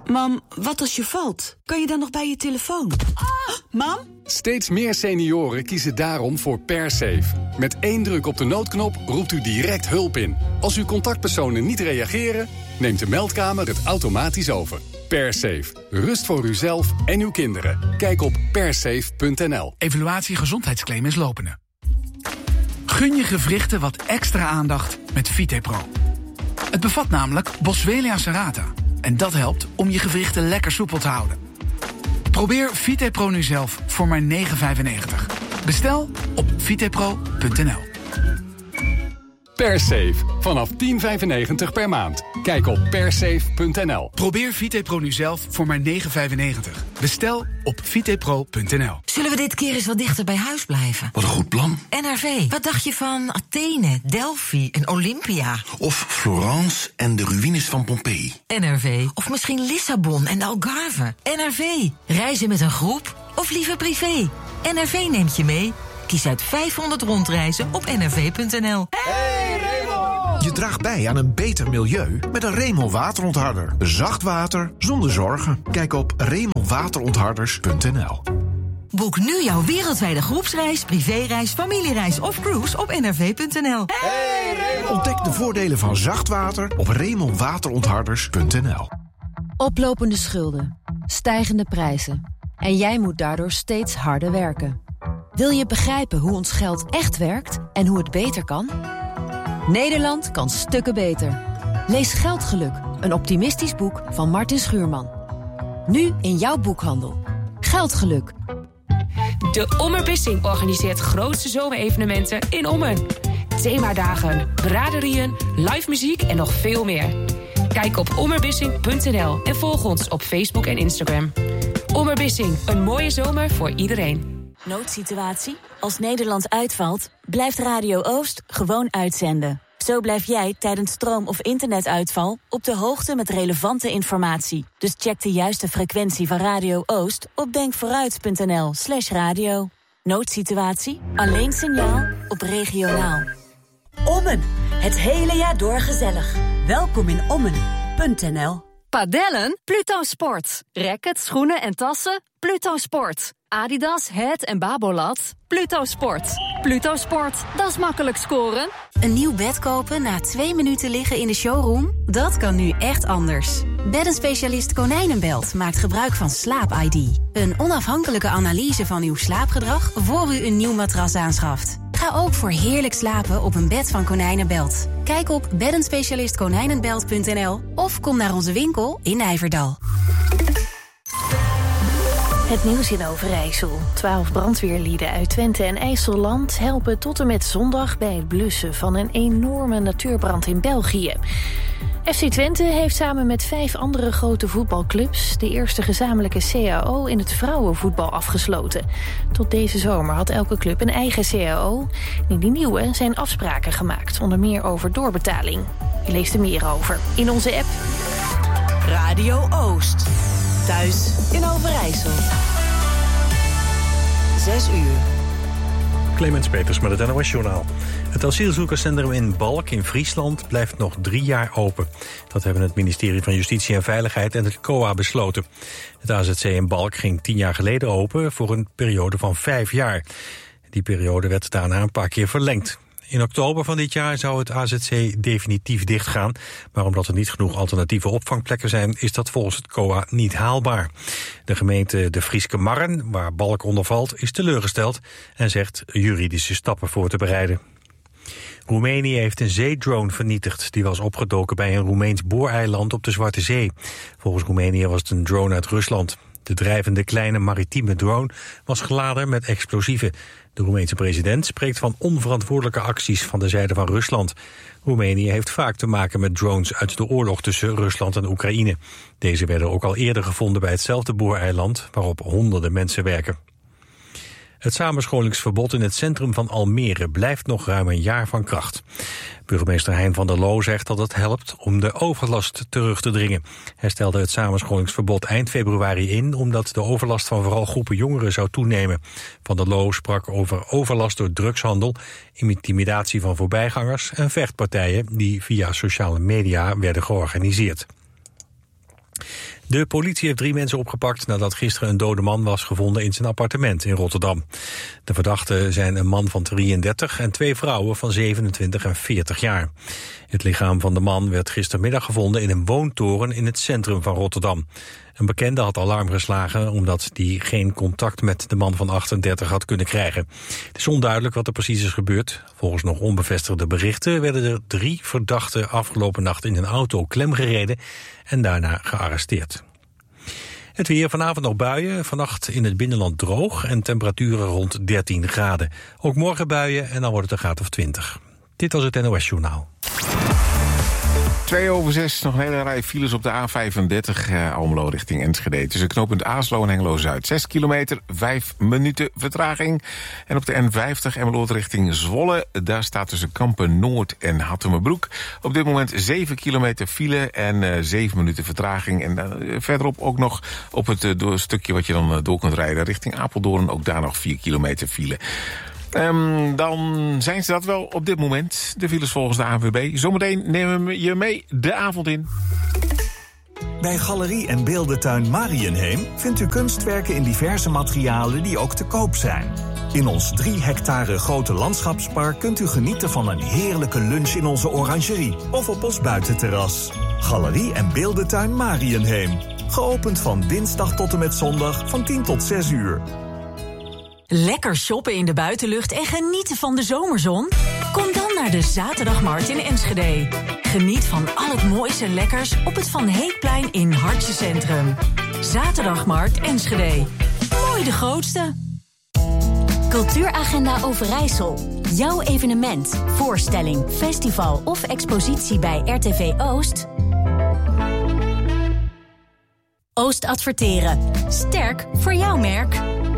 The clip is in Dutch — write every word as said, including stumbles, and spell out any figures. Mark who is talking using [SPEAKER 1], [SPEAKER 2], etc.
[SPEAKER 1] Mam, wat als je valt? Kan je dan nog bij je telefoon? Ah, mam?
[SPEAKER 2] Steeds meer senioren kiezen daarom voor PerSafe. Met één druk op de noodknop roept u direct hulp in. Als uw contactpersonen niet reageren, neemt de meldkamer het automatisch over. PerSafe. Rust voor uzelf en uw kinderen. Kijk op persafe punt n l.
[SPEAKER 3] Evaluatie gezondheidsclaim is lopende. Gun je gewrichten wat extra aandacht met VitePro. Het bevat namelijk Boswellia serrata. En dat helpt om je gewrichten lekker soepel te houden. Probeer VitePro nu zelf voor maar negen vijfennegentig. Bestel op vitepro punt n l.
[SPEAKER 2] PerSafe. Vanaf tien vijfennegentig per maand. Kijk op persafe punt n l.
[SPEAKER 3] Probeer VitePro nu zelf voor maar negen vijfennegentig. Bestel op vitepro punt n l.
[SPEAKER 4] Zullen we dit keer eens wat dichter bij huis blijven?
[SPEAKER 5] Wat een goed plan.
[SPEAKER 4] N R V, wat dacht je van Athene, Delphi en Olympia?
[SPEAKER 5] Of Florence en de ruïnes van Pompeii.
[SPEAKER 4] N R V, of misschien Lissabon en de Algarve. N R V, reizen met een groep of liever privé? N R V neemt je mee. Kies uit vijfhonderd rondreizen op n r v punt n l.
[SPEAKER 6] Hey Raymond! Je draagt bij aan een beter milieu met een Raymond waterontharder. Zacht water zonder zorgen. Kijk op raymond waterontharders punt n l.
[SPEAKER 4] Boek nu jouw wereldwijde groepsreis, privéreis, familiereis of cruise op n r v punt n l.
[SPEAKER 6] Hey Raymond! Ontdek de voordelen van zacht water op raymond waterontharders punt n l.
[SPEAKER 7] Oplopende schulden, stijgende prijzen. En jij moet daardoor steeds harder werken. Wil je begrijpen hoe ons geld echt werkt en hoe het beter kan? Nederland kan stukken beter. Lees Geldgeluk, een optimistisch boek van Martin Schuurman. Nu in jouw boekhandel. Geldgeluk.
[SPEAKER 8] De Ommerbissing organiseert grootste zomerevenementen in Ommen. Themadagen, braderieën, live muziek en nog veel meer. Kijk op ommerbissing punt n l en volg ons op Facebook en Instagram. Ommerbissing, een mooie zomer voor iedereen.
[SPEAKER 9] Noodsituatie? Als Nederland uitvalt, blijft Radio Oost gewoon uitzenden. Zo blijf jij tijdens stroom- of internetuitval op de hoogte met relevante informatie. Dus check de juiste frequentie van Radio Oost op denkvooruit punt n l slash radio. Noodsituatie? Alleen signaal op regionaal.
[SPEAKER 10] Ommen. Het hele jaar door gezellig. Welkom in Ommen punt n l.
[SPEAKER 11] Padellen? Pluto Sport. Rackets, schoenen en tassen? Pluto Sport. Adidas, Het en Babolat? Pluto Sport. Pluto Sport, dat is makkelijk scoren.
[SPEAKER 12] Een nieuw bed kopen na twee minuten liggen in de showroom? Dat kan nu echt anders. Beddenspecialist Konijnenbelt maakt gebruik van Slaap I D. Een onafhankelijke analyse van uw slaapgedrag voor u een nieuw matras aanschaft. Ga ook voor heerlijk slapen op een bed van Konijnenbelt. Kijk op beddenspecialist konijnenbelt punt n l of kom naar onze winkel in Nijverdal.
[SPEAKER 13] Het nieuws in Overijssel. Twaalf brandweerlieden uit Twente en IJsselland helpen tot en met zondag bij het blussen van een enorme natuurbrand in België. F C Twente heeft samen met vijf andere grote voetbalclubs de eerste gezamenlijke C A O in het vrouwenvoetbal afgesloten. Tot deze zomer had elke club een eigen C A O. In die nieuwe zijn afspraken gemaakt, onder meer over doorbetaling. Je leest er meer over in onze app.
[SPEAKER 10] Radio Oost. Thuis in Overijssel. Zes uur.
[SPEAKER 14] Clemens Peters met het N O S-journaal. Het asielzoekerscentrum in Balk in Friesland blijft nog drie jaar open. Dat hebben het ministerie van Justitie en Veiligheid en het C O A besloten. Het A Z C in Balk ging tien jaar geleden open voor een periode van vijf jaar. Die periode werd daarna een paar keer verlengd. In oktober van dit jaar zou het A Z C definitief dichtgaan. Maar omdat er niet genoeg alternatieve opvangplekken zijn, is dat volgens het C O A niet haalbaar. De gemeente De Frieske Marren, waar Balk onder valt, is teleurgesteld en zegt juridische stappen voor te bereiden. Roemenië heeft een zeedrone vernietigd. Die was opgedoken bij een Roemeens booreiland op de Zwarte Zee. Volgens Roemenië was het een drone uit Rusland. De drijvende kleine maritieme drone was geladen met explosieven. De Roemeense president spreekt van onverantwoordelijke acties van de zijde van Rusland. Roemenië heeft vaak te maken met drones uit de oorlog tussen Rusland en Oekraïne. Deze werden ook al eerder gevonden bij hetzelfde booreiland waarop honderden mensen werken. Het samenscholingsverbod in het centrum van Almere blijft nog ruim een jaar van kracht. Burgemeester Hein van der Loo zegt dat het helpt om de overlast terug te dringen. Hij stelde het samenscholingsverbod eind februari in omdat de overlast van vooral groepen jongeren zou toenemen. Van der Loo sprak over overlast door drugshandel, intimidatie van voorbijgangers en vechtpartijen die via sociale media werden georganiseerd. De politie heeft drie mensen opgepakt nadat gisteren een dode man was gevonden in zijn appartement in Rotterdam. De verdachten zijn een man van drieëndertig en twee vrouwen van zevenentwintig en veertig jaar. Het lichaam van de man werd gistermiddag gevonden in een woontoren in het centrum van Rotterdam. Een bekende had alarm geslagen omdat die geen contact met de man van achtendertig had kunnen krijgen. Het is onduidelijk wat er precies is gebeurd. Volgens nog onbevestigde berichten werden er drie verdachten afgelopen nacht in een auto klemgereden en daarna gearresteerd. Het weer, vanavond nog buien, vannacht in het binnenland droog en temperaturen rond dertien graden. Ook morgen buien en dan wordt het een graad of twintig. Dit was het N O S Journaal.
[SPEAKER 15] Twee over zes, nog een hele rij files op de A vijfendertig, eh, Almelo richting Enschede. Tussen knooppunt Aaslo en Hengelo-Zuid. Zes kilometer, vijf minuten vertraging. En op de N vijftig, Emmeloord richting Zwolle. Daar staat tussen Kampen Noord en Hattemerbroek. Op dit moment zeven kilometer file en uh, zeven minuten vertraging. En uh, verderop ook nog op het uh, door, stukje wat je dan uh, door kunt rijden richting Apeldoorn. Ook daar nog vier kilometer file. Um, dan zijn ze dat wel op dit moment, de files volgens de A N W B. Zometeen nemen we je mee de avond in.
[SPEAKER 16] Bij Galerie en Beeldentuin Mariënheem vindt u kunstwerken in diverse materialen die ook te koop zijn. In ons drie hectare grote landschapspark kunt u genieten van een heerlijke lunch in onze orangerie of op ons buitenterras. Galerie en Beeldentuin Mariënheem. Geopend van dinsdag tot en met zondag van tien tot zes uur.
[SPEAKER 10] Lekker shoppen in de buitenlucht en genieten van de zomerzon? Kom dan naar de Zaterdagmarkt in Enschede. Geniet van al het moois en lekkers op het Van Heekplein in Hartje Centrum. Zaterdagmarkt Enschede. Mooi de grootste.
[SPEAKER 17] Cultuuragenda Overijssel. Jouw evenement, voorstelling, festival of expositie bij R T V Oost? Oost Adverteren. Sterk voor jouw merk.